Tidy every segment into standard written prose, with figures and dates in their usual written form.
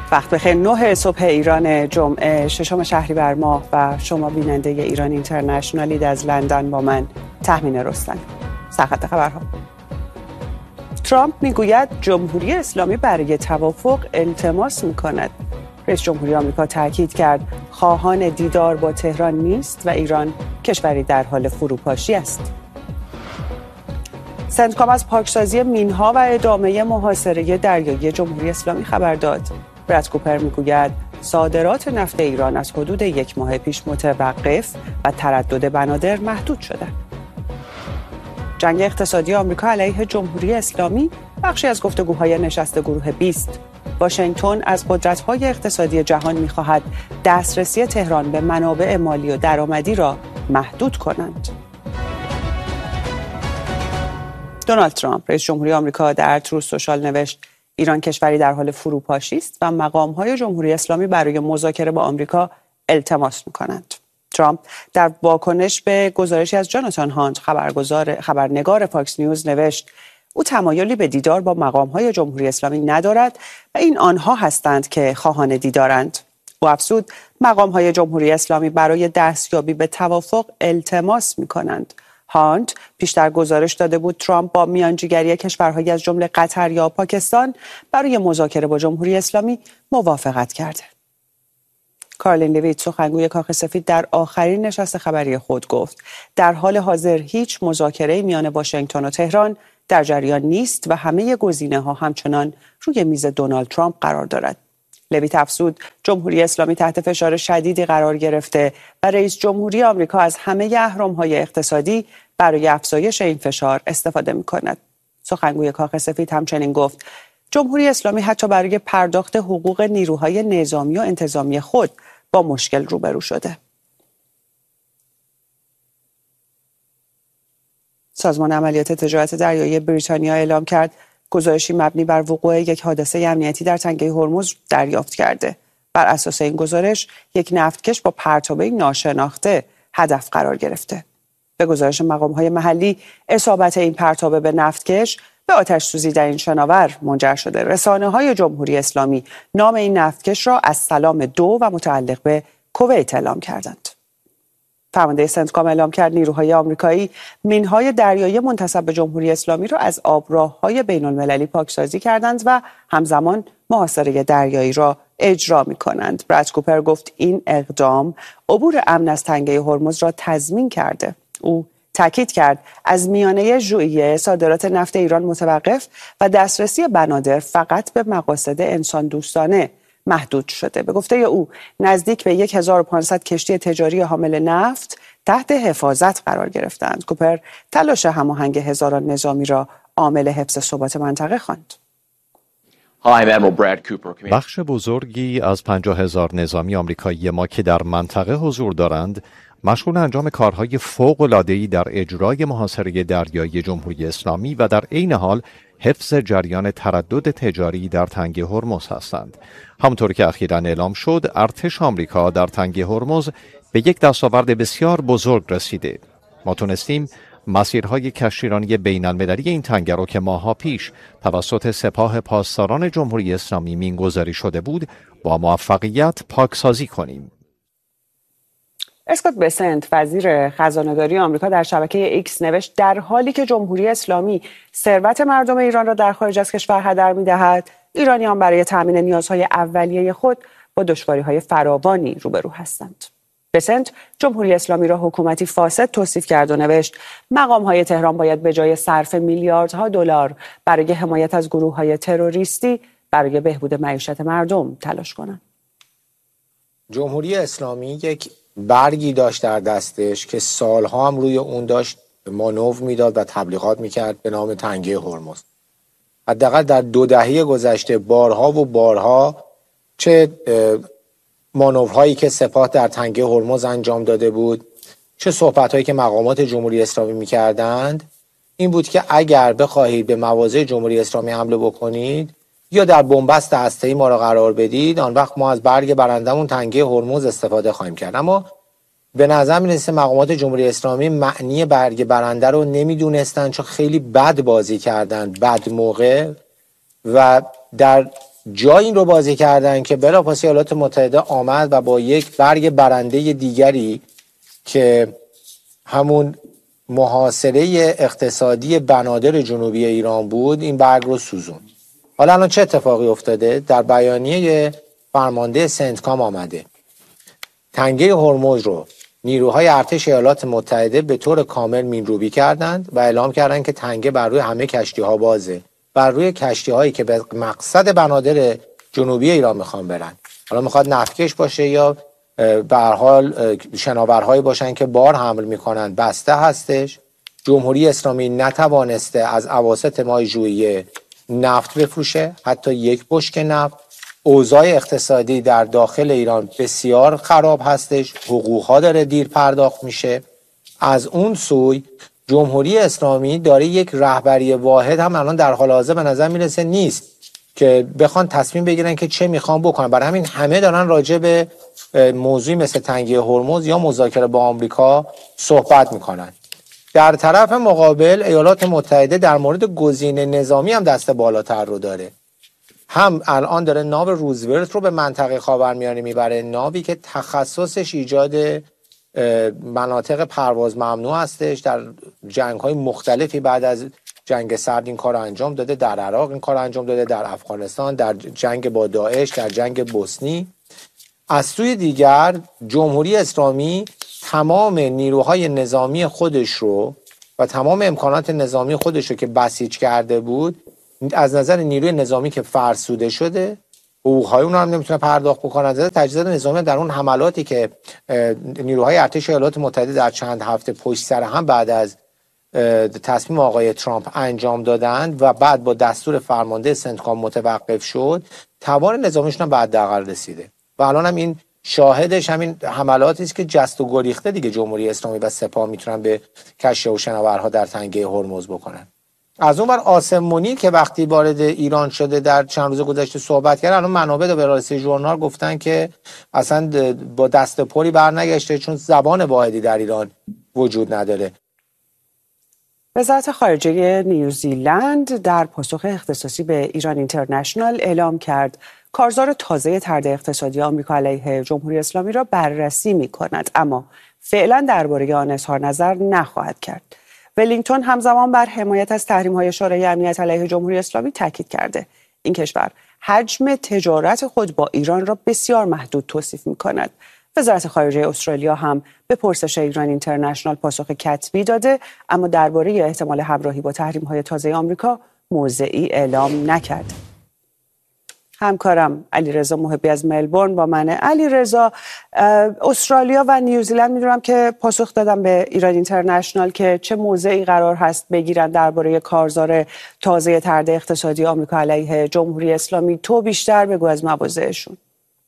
وقت بخیر. 9 صبح ایران، جمعه 6 شهریور ماه و شما بیننده ایران اینترنشنالید از لندن با من تهمین رستمی. سرخط خبرها. ترامپ میگوید جمهوری اسلامی برای توافق التماس میکند. رئیس جمهوری آمریکا تاکید کرد خواهان دیدار با تهران نیست و ایران کشوری در حال فروپاشی است. سنتکام از پاکسازی مینها و ادامه محاصره دریایی جمهوری اسلامی خبر داد. براد کوپر میگوید صادرات نفت ایران از حدود 1 ماه پیش متوقف و تردد بنادر محدود شده. جنگ اقتصادی آمریکا علیه جمهوری اسلامی بخشی از گفتگوهای نشست گروه 20. واشنگتن از قدرت‌های اقتصادی جهان می‌خواهد دسترسی تهران به منابع مالی و درآمدی را محدود کنند. دونالد ترامپ رئیس جمهوری آمریکا در تروث سوشال نوشت ایران کشوری در حال فروپاشی است و مقام‌های جمهوری اسلامی برای مذاکره با آمریکا التماس می‌کنند. ترامپ در واکنش به گزارشی از جاناتان هانت خبرنگار فاکس نیوز نوشت او تمایلی به دیدار با مقام‌های جمهوری اسلامی ندارد و این آنها هستند که خواهان دیدارند. او افزود مقام‌های جمهوری اسلامی برای دستیابی به توافق التماس می‌کنند. هانت پیشتر گزارش داده بود ترامپ با میانجیگری کشورهایی از جمله قطر یا پاکستان برای مذاکره با جمهوری اسلامی موافقت کرده. کارلین لویت سخنگوی کاخ سفید در آخرین نشست خبری خود گفت در حال حاضر هیچ مذاکره میان واشنگتن و تهران در جریان نیست و همه گزینه‌ها همچنان روی میز دونالد ترامپ قرار دارد. لویت افزود جمهوری اسلامی تحت فشار شدیدی قرار گرفته و رئیس جمهوری آمریکا از همه اهرم‌های اقتصادی برای افزایش این فشار استفاده می‌کند. سخنگوی کاخ سفید همچنین گفت جمهوری اسلامی حتی برای پرداخت حقوق نیروهای نظامی و انتظامی خود با مشکل روبرو شده. سازمان عملیات تجارت دریایی بریتانیا اعلام کرد گزارشی مبنی بر وقوع یک حادثه امنیتی در تنگه هرمز دریافت کرده. بر اساس این گزارش یک نفتکش با پرتابه ناشناخته هدف قرار گرفته. به گزارش مقام‌های محلی اصابت این پرتابه به نفتکش به آتش سوزی در این شناور منجر شده. رسانه‌های جمهوری اسلامی نام این نفتکش را از سلام 2 و متعلق به کویت اعلام کردند. فرمانده سنتکام اعلام کرد نیروهای آمریکایی مین‌های دریایی منتسب به جمهوری اسلامی را از آبراه‌های بین‌المللی پاکسازی کردند و همزمان محاصره دریایی را اجرا می‌کنند. براد کوپر گفت این اقدام عبور امن از تنگه هرمز را تضمین کرده. او تاکید کرد از میانه ژوئیه صادرات نفت ایران متوقف و دسترسی بنادر فقط به مقاصد انسان دوستانه محدود شده. به گفته او نزدیک به 1500 کشتی تجاری حامل نفت تحت حفاظت قرار گرفتند. کوپر تلاش هماهنگ هزاران نظامی را عامل حفظ ثبات منطقه خواند. بخش بزرگی از 50,000 نظامی آمریکایی ما که در منطقه حضور دارند مشغول انجام کارهای فوق‌العاده‌ای در اجرای محاصره دریایی جمهوری اسلامی و در عین حال حفظ جریان تردد تجاری در تنگه هرمز هستند. همونطور که اخیراً اعلام شد، ارتش آمریکا در تنگه هرمز به یک دستاورد بسیار بزرگ رسیده. ما تونستیم مسیرهای کشتیرانی بین‌المللی این تنگه رو که ماه‌ها پیش توسط سپاه پاسداران جمهوری اسلامی مینگذاری شده بود، با موفقیت پاکسازی کنیم. اسکات بسنت وزیر خزانه‌داری آمریکا در شبکه ایکس نوشت در حالی که جمهوری اسلامی ثروت مردم ایران را در خارج از کشور هدر می‌دهد، ایرانیان برای تامین نیازهای اولیه خود با دشواری‌های فراوانی روبرو هستند. بسنت جمهوری اسلامی را حکومتی فاسد توصیف کرد و نوشت مقام‌های تهران باید به جای صرف میلیاردها دلار برای حمایت از گروه‌های تروریستی برای بهبود معیشت مردم تلاش کنند. جمهوری اسلامی یک برگی داشت در دستش که سالها هم روی اون داشت مانور میداد و تبلیغات میکرد به نام تنگه هرمز. حداقل در 2 دهه گذشته بارها و بارها چه مانورهایی که سپاه در تنگه هرمز انجام داده بود، چه صحبتهایی که مقامات جمهوری اسلامی میکردند، این بود که اگر بخواهید به مواضع جمهوری اسلامی حمله بکنید یا در بنبست هسته‌ای ما را قرار بدید، آن وقت ما از برگ برندمون تنگه هرمز استفاده خواهیم کرد. اما به نظر میرسه مقامات جمهوری اسلامی معنی برگ برنده رو نمیدونستن، چون خیلی بد بازی کردند، بد موقع، و در جای این رو بازی کردن که بلافاصله ایالات متحده آمد و با یک برگ برنده دیگری که همون محاصره اقتصادی بنادر جنوبی ایران بود این برگ رو سوزون. حالا الان چه اتفاقی افتاده؟ در بیانیه فرمانده سنتکام آمده تنگه هرمز رو نیروهای ارتش ایالات متحده به طور کامل مینروبی کردند و اعلام کردند که تنگه بر روی همه کشتی ها بازه، بر روی کشتی هایی که به مقصد بنادر جنوبی ایران میخوان برن، حالا میخواد نفتکش باشه یا به هر حال شناورهایی باشن که بار حمل میکنن، بسته هستش. جمهوری اسلامی نتوانسته از اواسط ماه ژوئیه نفت بفروشه، حتی یک بشکه نفت. اوضاع اقتصادی در داخل ایران بسیار خراب هستش، حقوقها داره دیر پرداخت میشه. از اون سوی جمهوری اسلامی داره یک رهبری واحد هم الان در حال حاضر به نظر میرسه نیست که بخوان تصمیم بگیرن که چه میخوان بکنن. برای همین همه دارن راجع به موضوعی مثل تنگه هرمز یا مذاکره با آمریکا صحبت میکنن. در طرف مقابل ایالات متحده در مورد گزینه نظامی هم دست بالاتر رو داره. هم الان داره ناو روزولت رو به منطقه خاورمیانه میبره، ناوی که تخصصش ایجاد مناطق پرواز ممنوع هستش. در جنگ‌های مختلفی بعد از جنگ سرد این کار رو انجام داده، در عراق این کار رو انجام داده، در افغانستان، در جنگ با داعش، در جنگ بوسنی. از سوی دیگر جمهوری اسلامی تمام نیروهای نظامی خودش رو و تمام امکانات نظامی خودش رو که بسیج کرده بود از نظر نیروی نظامی که فرسوده شده، حقوق‌های اون هم نمیتونه پرداخت بکنه. از نظر تجهیزات نظامی در اون حملاتی که نیروهای ارتش ایالات متحده در چند هفته پشت سر هم بعد از تصمیم آقای ترامپ انجام دادند و بعد با دستور فرمانده سنتکام متوقف شد، توان نظامیشون هم به حداقل رسیده و الان هم این شاهدش همین حملاتی است که جست و گریخته دیگه جمهوری اسلامی و سپاه میتونن به کشتی و شناورها در تنگه هرمز بکنن. از اون بر آسم منیر که وقتی وارد ایران شده در چند روز گذشته صحبت کرد، الان منابع به راستی ژورنال گفتن که اصلا با دست پری برنگشته چون زبان واحدی در ایران وجود نداره. وزارت خارجه نیوزیلند در پاسخ اختصاصی به ایران اینترنشنال اعلام کرد کارزار تازه طرد اقتصادی آمریکا علیه جمهوری اسلامی را بررسی می‌کند، اما فعلا درباره آن اظهار نظر نخواهد کرد. ولینگتون همزمان بر حمایت از تحریم‌های شورای امنیت علیه جمهوری اسلامی تاکید کرده. این کشور حجم تجارت خود با ایران را بسیار محدود توصیف می‌کند. وزارت خارجه استرالیا هم به پرسش ایران اینترنشنال پاسخ کتبی داده، اما درباره احتمال همراهی با تحریم‌های تازه آمریکا موضعی اعلام نکرد. همکارم علیرضا محبی از ملبورن با منه. علیرضا، استرالیا و نیوزیلند میدونم که پاسخ دادن به ایران اینترنشنال که چه موضعی قرار هست بگیرن درباره کارزار تازه طرد اقتصادی آمریکا علیه جمهوری اسلامی. تو بیشتر بگو از مواضعشون.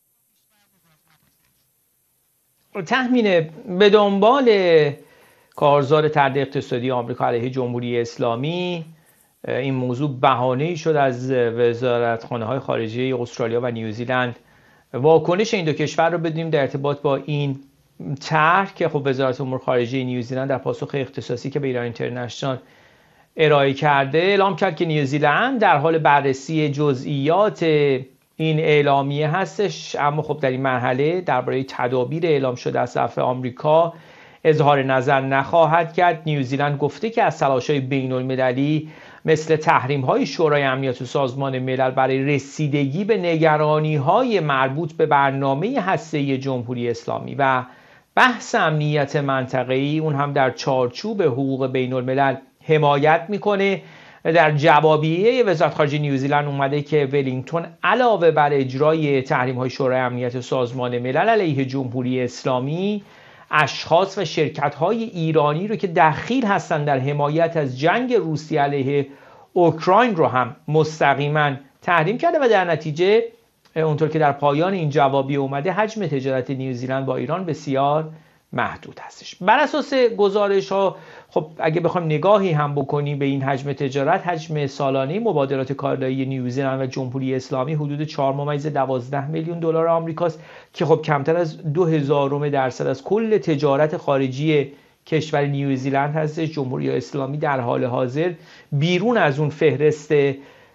تحمین به دنبال کارزار طرد اقتصادی آمریکا علیه جمهوری اسلامی، این موضوع بهانه‌ای شد از وزارتخانه‌های خارجه استرالیا و نیوزیلند. واکنش این دو کشور رو بدیم در ارتباط با این طرح که خب وزارت امور خارجه نیوزیلند در پاسخ اختصاصی که به ایران اینترنشنال ارائه کرده اعلام کرد که نیوزیلند در حال بررسی جزئیات این اعلامیه هستش، اما خب در این مرحله درباره تدابیر اعلام شده از طرف آمریکا اظهار نظر نخواهد کرد. نیوزیلند گفته که از تلاش‌های بین‌المللی مثل تحریم‌های شورای امنیت و سازمان ملل برای رسیدگی به نگرانی‌های مربوط به برنامه هسته‌ای جمهوری اسلامی و بحث امنیت منطقه‌ای اون هم در چارچوب حقوق بین‌الملل حمایت می‌کنه. در جوابیه وزارت خارجه نیوزیلند اومده که ولینگتون علاوه بر اجرای تحریم‌های شورای امنیت سازمان ملل علیه جمهوری اسلامی، اشخاص و شرکت‌های ایرانی رو که دخیل هستند در حمایت از جنگ روسیه علیه اوکراین رو هم مستقیما تحریم کرده و در نتیجه اونطور که در پایان این جوابیه اومده حجم تجارت نیوزیلند با ایران بسیار محدود هستش. بر اساس گزارش ها خب اگه بخوایم نگاهی هم بکنیم به این حجم تجارت، حجم سالانه مبادلات کالایی نیوزیلند و جمهوری اسلامی حدود 4.12 میلیون دلار آمریکاست که خب کمتر از 0.02% از کل تجارت خارجی کشور نیوزیلند هستش. جمهوری اسلامی در حال حاضر بیرون از اون فهرست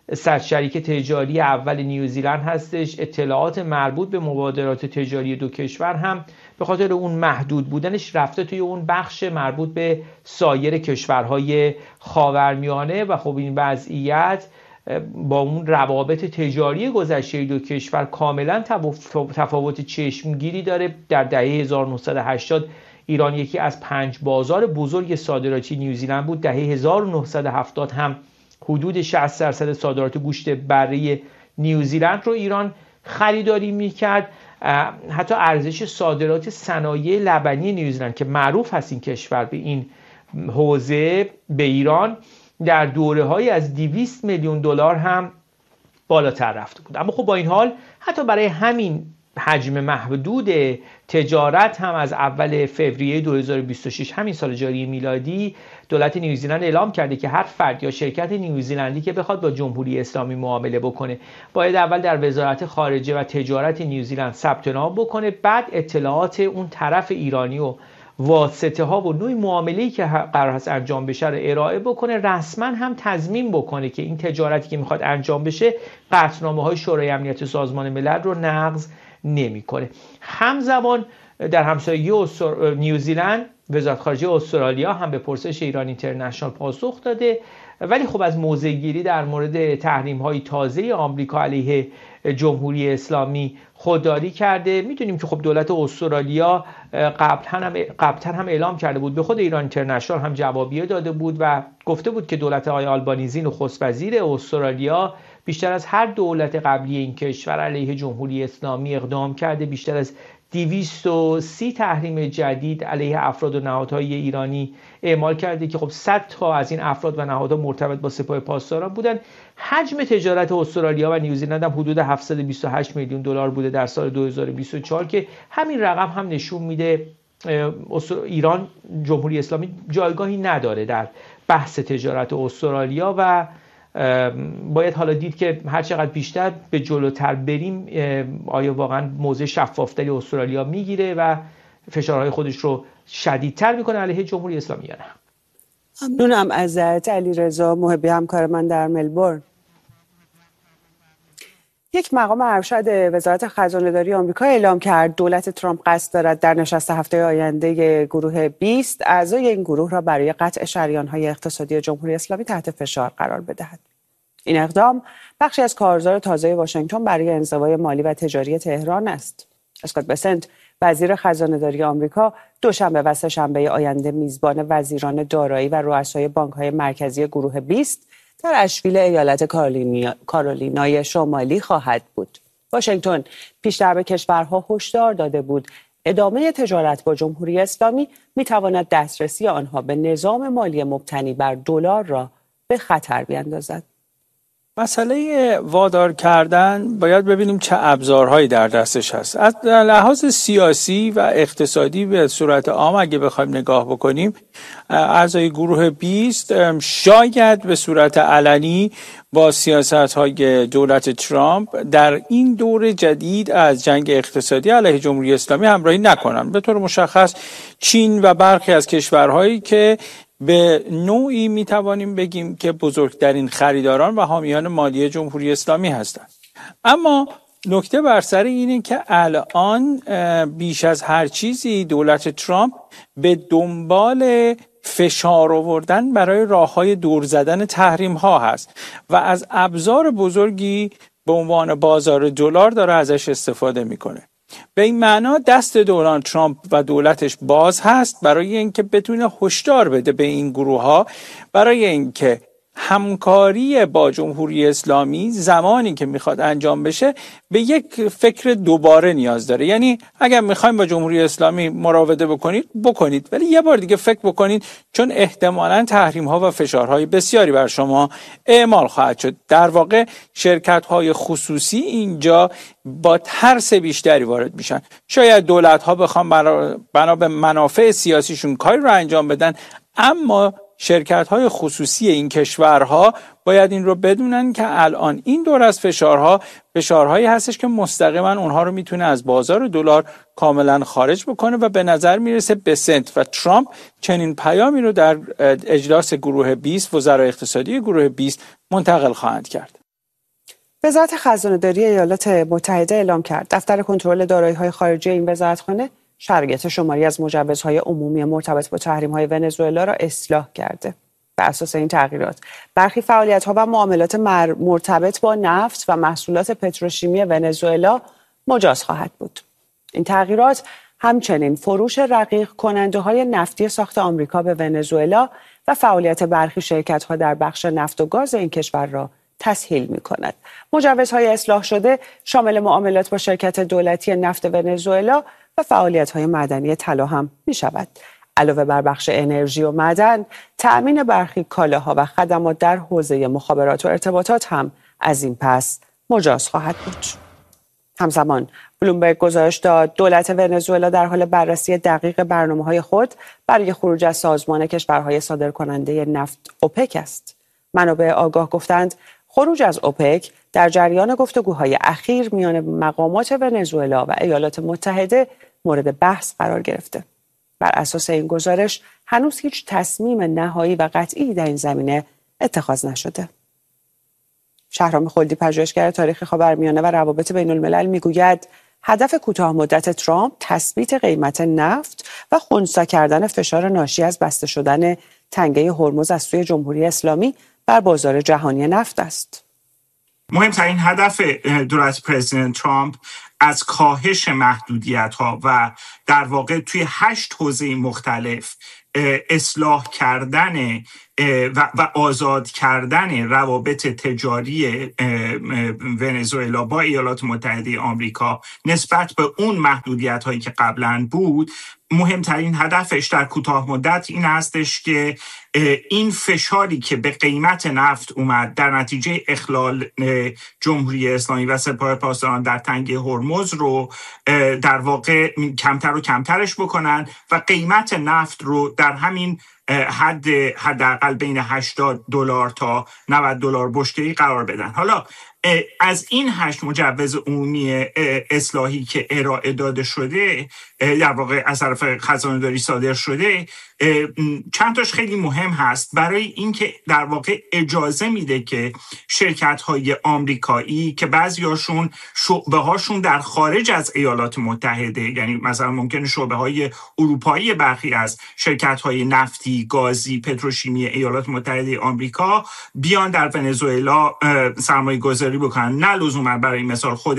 سرشریک تجاری اول نیوزیلند هستش. اطلاعات مربوط به مبادلات تجاری دو کشور هم به خاطر اون محدود بودنش رفته توی اون بخش مربوط به سایر کشورهای خاورمیانه و خب این وضعیت با اون روابط تجاری گذشته دو کشور کاملا تفاوت چشمگیری داره. در دهه 1980 ایران یکی از 5 بازار بزرگ صادراتی نیوزیلند بود. دهه 1970 هم حدود 60% صادرات گوشت بره نیوزیلند رو ایران خریداری میکرد. حتی ارزش صادرات صنایع لبنی نیوزیلند که معروف هست این کشور به این حوزه به ایران در دوره‌های از 200 میلیون دلار هم بالاتر رفته بود. اما خب با این حال حتی برای همین حجم محدود تجارت هم از اول فوریه 2026 همین سال جاری میلادی دولت نیوزیلند اعلام کرده که هر فرد یا شرکت نیوزیلندی که بخواد با جمهوری اسلامی معامله بکنه باید اول در وزارت خارجه و تجارت نیوزیلند ثبت نام بکنه، بعد اطلاعات اون طرف ایرانی و واسطه ها و نوع معامله‌ای که قرار هست انجام بشه رو ارائه بکنه، رسما هم تضمین بکنه که این تجارتی که میخواد انجام بشه قطعنامه‌های شورای امنیت سازمان ملل رو نقض نمی‌کنه. همزمان در همسایگی نیوزیلند وزارت خارجه استرالیا هم به پرسش ایران اینترنشنال پاسخ داده، ولی خب از موضع‌گیری در مورد تحریم‌های تازه آمریکا علیه جمهوری اسلامی خودداری کرده. میدونیم که خب دولت استرالیا قبلا هم اعلام کرده بود، به خود ایران اینترنشنال هم جوابیه داده بود و گفته بود که دولت آقای آلبانیزی نخست وزیر استرالیا بیشتر از هر دولت قبلی این کشور علیه جمهوری اسلامی اقدام کرده. بیشتر از 230 تحریم جدید علیه افراد و نهادهای ایرانی اعمال کرده که خب 100 تا از این افراد و نهادها مرتبط با سپاه پاسداران بودن. حجم تجارت استرالیا و نیوزیلند هم حدود 728 میلیون دلار بوده در سال 2024 که همین رقم هم نشون میده ایران جمهوری اسلامی جایگاهی نداره در بحث تجارت استرالیا و باید حالا دید که هر چقدر بیشتر به جلوتر بریم آیا واقعا موضع شفافتری استرالیا میگیره و فشارهای خودش رو شدیدتر میکنه علیه جمهوری اسلامی یا نه. ممنونم ازت علیرضا محبی، همکار من در ملبورن. یک مقام ارشد وزارت خزانه‌داری آمریکا اعلام کرد دولت ترامپ قصد دارد در نشست هفته آینده گروه 20 اعضای این گروه را برای قطع شریان‌های اقتصادی جمهوری اسلامی تحت فشار قرار بدهد. این اقدام بخشی از کارزار تازه واشنگتن برای انزوای مالی و تجاری تهران است. اسکات بسنت وزیر خزانه‌داری آمریکا دوشنبه و سه‌شنبه آینده میزبان وزیران دارایی و رؤسای بانک‌های مرکزی گروه 20 در اشویل ایالت کارولینای شمالی خواهد بود. واشنگتن پیشتر به کشورها هشدار داده بود ادامه تجارت با جمهوری اسلامی می‌تواند دسترسی آنها به نظام مالی مبتنی بر دلار را به خطر بیندازد. مسئله وادار کردن باید ببینیم چه ابزارهایی در دستش هست. از لحاظ سیاسی و اقتصادی به صورت عام اگه بخوایم نگاه بکنیم، اعضای گروه 20 شاید به صورت علنی با سیاست‌های دولت ترامپ در این دور جدید از جنگ اقتصادی علیه جمهوری اسلامی همراهی نکنند. به طور مشخص چین و برخی از کشورهایی که به نوعی میتوانیم بگیم که بزرگترین خریداران و حامیان مالی جمهوری اسلامی هستند. اما نکته بر سر اینه که الان بیش از هر چیزی دولت ترامپ به دنبال فشار آوردن برای راههای دور زدن تحریم ها هست و از ابزار بزرگی به عنوان بازار دلار داره ازش استفاده میکنه. به این معنا دست دوران ترامپ و دولتش باز هست برای اینکه بتونه هشدار بده به این گروه ها، برای اینکه همکاری با جمهوری اسلامی زمانی که میخواد انجام بشه به یک فکر دوباره نیاز داره. یعنی اگر میخوایم با جمهوری اسلامی مراوده بکنید ولی یه بار دیگه فکر بکنید، چون احتمالاً تحریم ها و فشارهای بسیاری بر شما اعمال خواهد شد. در واقع شرکت های خصوصی اینجا با ترس بیشتری وارد میشن. شاید دولت ها بخوام بنا به منافع سیاسیشون کاری رو انجام بدن، اما شرکت‌های خصوصی این کشورها باید این رو بدونن که الان این دور از فشارهایی هستش که مستقیما اونها رو میتونه از بازار دلار کاملا خارج بکنه و به نظر میرسه بسنت و ترامپ چنین پیامی رو در اجلاس گروه 20 وزرای اقتصادی گروه 20 منتقل خواهند کرد. وزارت خزانه‌داری ایالات متحده اعلام کرد دفتر کنترل دارایی‌های خارجی این وزارتخانه شرایط شماری از مجوزهای عمومی مرتبط با تحریم‌های ونزوئلا را اصلاح کرده. بر اساس این تغییرات برخی فعالیت‌ها و معاملات مرتبط با نفت و محصولات پتروشیمی ونزوئلا مجاز خواهد بود. این تغییرات همچنین فروش رقیق کننده‌های نفتی ساخت آمریکا به ونزوئلا و فعالیت برخی شرکت‌ها در بخش نفت و گاز این کشور را تسهیل می‌کند. مجوزهای اصلاح شده شامل معاملات با شرکت دولتی نفت ونزوئلا و فعالیت‌های معدنی طلا هم می‌شود. علاوه بر بخش انرژی و معدن، تأمین برخی کالاها و خدمات در حوزه مخابرات و ارتباطات هم از این پس مجاز خواهد بود. همزمان بلومبرگ گزارش داد دولت ونزوئلا در حال بررسی دقیق برنامه‌های خود برای خروج از سازمان کشورهای صادرکننده نفت اوپک است. منابع آگاه گفتند خروج از اوپک در جریان گفتگوهای اخیر میان مقامات ونزوئلا و ایالات متحده مورد بحث قرار گرفته. بر اساس این گزارش هنوز هیچ تصمیم نهایی و قطعی در این زمینه اتخاذ نشده. شهرام خلدی پژوهشگر تاریخ خاورمیانه و روابط بین الملل میگوید هدف کوتاه مدت ترامپ تثبیت قیمت نفت و خنثی کردن فشار ناشی از بسته شدن تنگه هرمز از سوی جمهوری اسلامی بر بازار جهانی نفت است. مهمترین هدف دولت پرزیدنت ترامپ از کاهش محدودیت‌ها و در واقع توی 8 حوزه مختلف اصلاح کردن و آزاد کردن روابط تجاری ونزوئلا با ایالات متحده آمریکا نسبت به اون محدودیت‌هایی که قبلا بود، مهمترین هدفش در کوتاه مدت این هستش که این فشاری که به قیمت نفت اومد در نتیجه اخلال جمهوری اسلامی و سپاه پاسداران در تنگه هرمز رو در واقع کمتر و کمترش بکنن و قیمت نفت رو در همین حداقل بین $80 تا $90 بشکه‌ای قرار بدن. حالا از این 8 مجوز عمومی اصلاحی که ارائه داده شده، در واقع از طرف خزانه‌داری صادر شده، چند تاش خیلی مهم هست برای اینکه در واقع اجازه میده که شرکت‌های آمریکایی که بعضیاشون شعبه‌هاشون در خارج از ایالات متحده، یعنی مثلا ممکنه شعبه‌های اروپایی برخی از شرکت‌های نفتی، گازی، پتروشیمی ایالات متحده آمریکا بیان در ونزوئلا سرمایه‌گذاری بکنن، نه لزوما برای مثال خود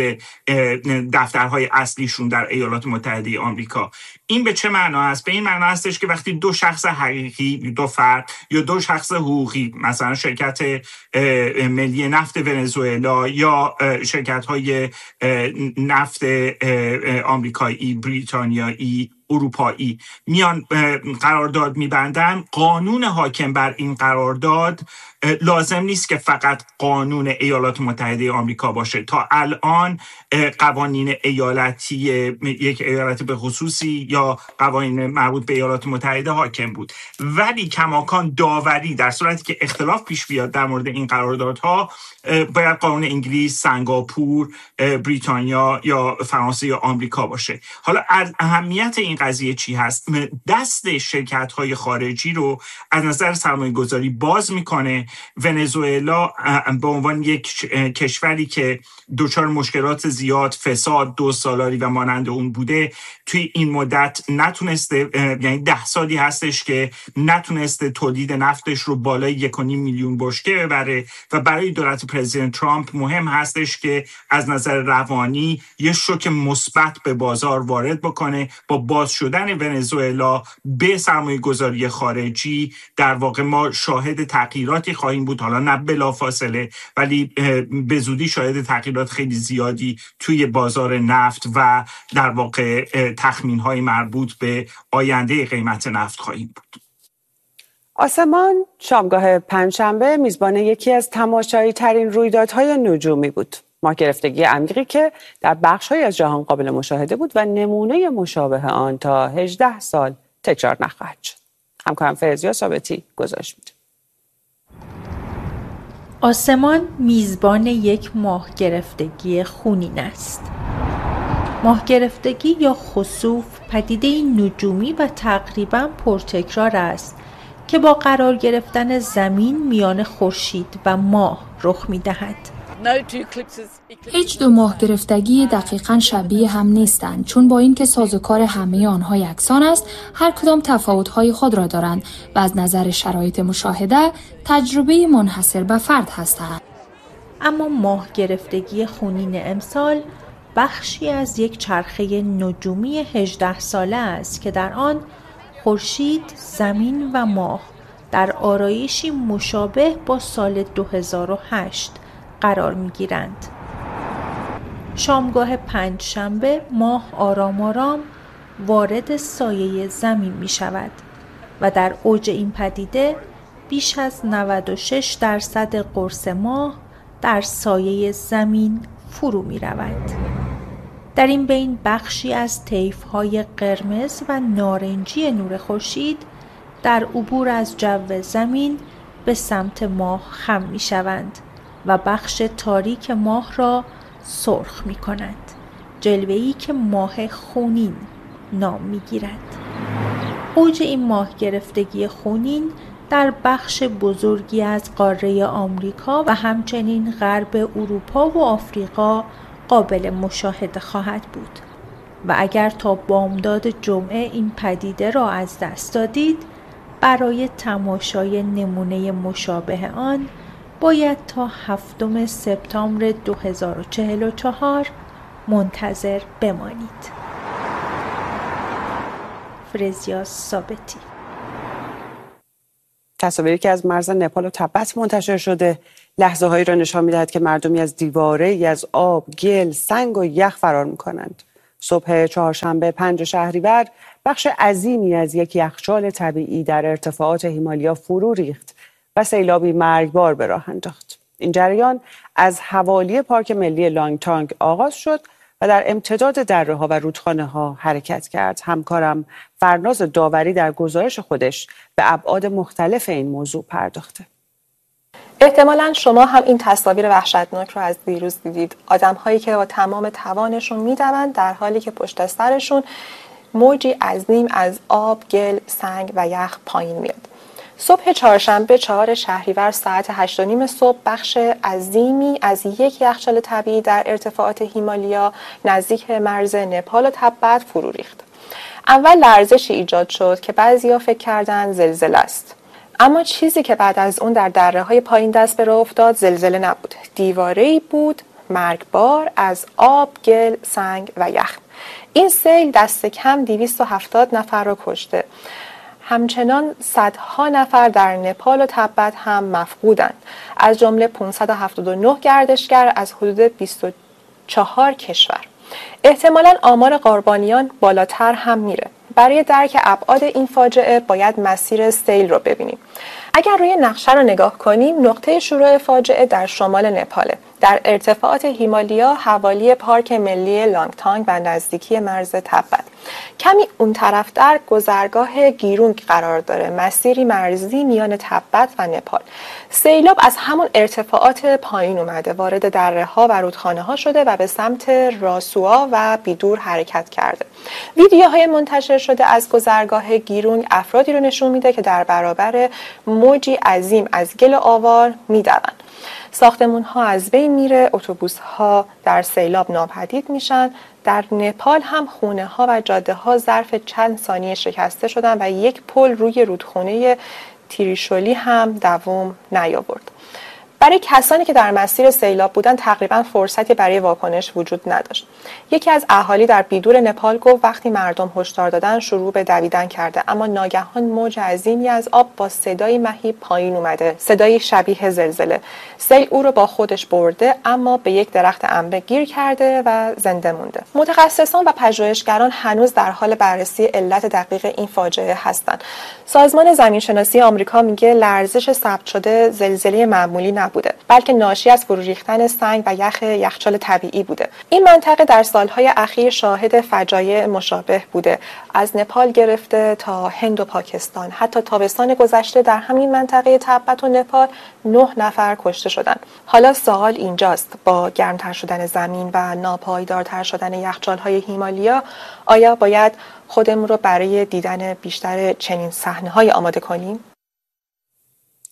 دفترهای اصلیشون در ایالات متحده آمریکا. این به چه معنا است؟ به این معنا هستش که وقتی دو شخص حقیقی، دو فرد یا دو شخص حقوقی، مثلا شرکت ملی نفت ونزوئلا یا شرکت‌های نفت آمریکایی، بریتانیایی، اروپایی میان قرارداد میبندن، قانون حاکم بر این قرارداد لازم نیست که فقط قانون ایالات متحده آمریکا باشه. تا الان قوانین ایالتی یک ایالت به خصوصی یا قوانین مربوط به ایالات متحده حاکم بود، ولی کماکان داوری در صورتی که اختلاف پیش بیاد در مورد این قراردادها باید قانون انگلیس، سنگاپور، بریتانیا یا فرانسه یا آمریکا باشه. حالا اهمیت این قضیه چی هست؟ دست شرکت‌های خارجی رو از نظر سرمایه‌گذاری باز میکنه. ونزوئلا به عنوان یک کشوری که دچار مشکلات زیاد، فساد، دزدسالاری و مانند اون بوده، توی این مدت نتونسته، یعنی 10 سالی هستش که نتونسته تولید نفتش رو بالای 1.5 میلیون بشکه ببره و برای دولت پرزیدنت ترامپ مهم هستش که از نظر روانی یه شوک مثبت به بازار وارد بکنه. با باز شدن ونزوئلا به سرمایه‌گذاری خارجی در واقع ما شاهد تغییراتی خواهیم بود، حالا نه بلافاصله ولی به زودی شاهد تغییرات خیلی زیادی توی بازار نفت و در واقع تخمین‌های مربوط به آینده قیمت نفت خواهیم بود. آسمان شامگاه پنجشنبه میزبان یکی از تماشایی ترین رویدادهای نجومی بود. ماه گرفتگی عمیقی که در بخش‌های از جهان قابل مشاهده بود و نمونه مشابه آن تا 18 سال تکرار نخواهد شد. همکارم فرزیا ثابتی گزارش میده. آسمان میزبان یک ماه گرفتگی خونین است. ماه گرفتگی یا خسوف پدیده نجومی و تقریباً پرتکرار است که با قرار گرفتن زمین میان خورشید و ماه رخ می‌دهد. هیچ دو ماه گرفتگی دقیقاً شبیه هم نیستند، چون با اینکه سازوکار همه آنها یکسان است، هر کدام تفاوت‌های خود را دارند و از نظر شرایط مشاهده تجربه منحصر به فرد هستند. اما ماه گرفتگی خونین امسال بخشی از یک چرخه نجومی 18 ساله است که در آن خورشید، زمین و ماه در آرایشی مشابه با سال 2008 قرار می‌گیرند. شامگاه پنجشنبه ماه آرام آرام وارد سایه زمین می‌شود و در اوج این پدیده بیش از 96% قرص ماه در سایه زمین فرو می‌رود. در این بین بخشی از طیف‌های قرمز و نارنجی نور خورشید در عبور از جو زمین به سمت ماه خم می‌شوند و بخش تاریک ماه را سرخ می‌کنند، جلوه‌ای که ماه خونین نام می‌گیرد. اوج این ماه گرفتگی خونین در بخش بزرگی از قاره آمریکا و همچنین غرب اروپا و آفریقا قابل مشاهده خواهد بود و اگر تا بامداد جمعه این پدیده را از دست دادید، برای تماشای نمونه مشابه آن باید تا 7 سپتامبر 2044 منتظر بمانید. فرزیاس ثابتی. تصاویری که از مرز نپال و تبت منتشر شده لحظه هایی را نشان می‌دهد که مردمی از دیواره‌ای از آب، گل، سنگ و یخ فرار می‌کنند. صبح چهارشنبه 5 شهریور بخش عظیمی از یک یخچال طبیعی در ارتفاعات هیمالیا فرو ریخت و سیلابی مرگبار به راه انداخت. این جریان از حوالی پارک ملی لانگتانگ آغاز شد و در امتداد دره‌ها و رودخانه‌ها حرکت کرد. همکارم فرناز داوری در گزارش خودش به ابعاد مختلف این موضوع پرداخته. احتمالاً شما هم این تصاویر وحشتناک رو از دیروز دیدید. آدم‌هایی که با تمام توانشون می‌دوند در حالی که پشت سرشون موجی عظیم از آب، گل، سنگ و یخ پایین میاد. صبح چهارشنبه 4 شهریور ساعت 8:30 صبح بخش عظیمی از یک یخچال طبیعی در ارتفاعات هیمالیا نزدیک مرز نپال و تبت فرو ریخت. اول لرزشی ایجاد شد که بعضیا فکر کردند زلزله است. اما چیزی که بعد از اون در دره‌های پایین دست به راه افتاد زلزله نبود. دیواره‌ای بود مرگبار از آب، گل، سنگ و یخ. این سیل دست کم 270 نفر را کشته. همچنان صدها نفر در نپال و تبت هم مفقودند، از جمله 579 گردشگر از حدود 24 کشور. احتمالاً آمار قربانیان بالاتر هم میره. برای درک ابعاد این فاجعه باید مسیر سیل رو ببینیم. اگر روی نقشه رو نگاه کنیم، نقطه شروع فاجعه در شمال نپاله، در ارتفاعات هیمالیا حوالی پارک ملی لانگتانگ و نزدیکی مرز تبت. کمی اون طرفتر گذرگاه گیرونگ قرار داره، مسیری مرزی میان تبت و نپال. سیلاب از همون ارتفاعات پایین اومده، وارد دره‌ها و رودخانه‌ها شده و به سمت راسوا و بیدور حرکت کرده. ویدیوهای منتشر شده از گذرگاه گیرونگ افرادی رو نشون میده که در برابر موجی عظیم از گل آوار میدوند. ساختمان‌ها از بین میره، اتوبوس‌ها در سیلاب ناپدید میشن. در نپال هم خونه‌ها و جاده‌ها ظرف چند ثانیه شکسته شدن و یک پل روی رودخونه تریشولی هم دوام نیاورد. برای کسانی که در مسیر سیلاب بودند تقریبا فرصتی برای واکنش وجود نداشت. یکی از اهالی در بیدور نپال گفت وقتی مردم هشدار دادن شروع به دویدن کرده، اما ناگهان موج عظیمی از آب با صدای مهیب پایین اومده، صدای شبیه زلزله. سیل او رو با خودش برده، اما به یک درخت انبه گیر کرده و زنده مونده. متخصصان و پژوهشگران هنوز در حال بررسی علت دقیق این فاجعه هستند. سازمان زمینشناسی آمریکا میگه لرزش ثبت شده زلزله معمولی نبوده، بلکه ناشی از فرو ریختن سنگ و یخ یخچال طبیعی بوده. این منطقه در سالهای اخیر شاهد فجایع مشابه بوده، از نپال گرفته تا هند و پاکستان. حتی تابستان گذشته در همین منطقه تبت و نپال 9 نفر کشته شدند. حالا سوال اینجاست، با گرمتر شدن زمین و ناپایدارتر شدن یخچال‌های هیمالیا آیا باید خودمون رو برای دیدن بیشتر چنین صحنه‌های آماده کنیم؟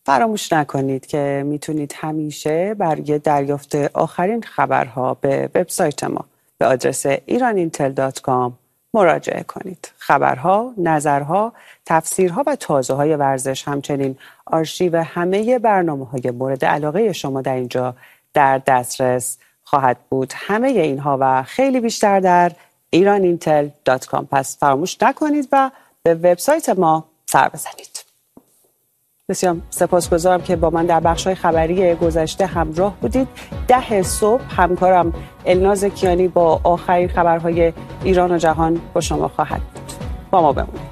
فراموش نکنید که میتونید همیشه برای دریافت آخرین خبرها به وبسایت ما به آدرس iranintel.com مراجعه کنید. خبرها، نظرها، تفسیرها و تازه‌های ورزش، همچنین آرشیو همه برنامه‌های مورد علاقه شما در اینجا در دسترس خواهد بود. همه اینها و خیلی بیشتر در iranintel.com. پس فراموش نکنید و به وبسایت ما سر بزنید. بسیار سپاسگزارم که با من در بخش‌های خبری گذشته همراه بودید. 10 صبح همکارم الناز کیانی با آخرین خبرهای ایران و جهان با شما خواهد بود. با ما بمونید.